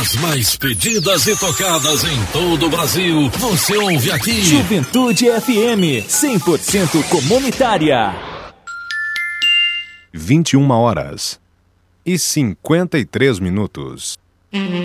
As mais pedidas e tocadas em todo o Brasil, você ouve aqui. Juventude FM, 100% comunitária. 21h53.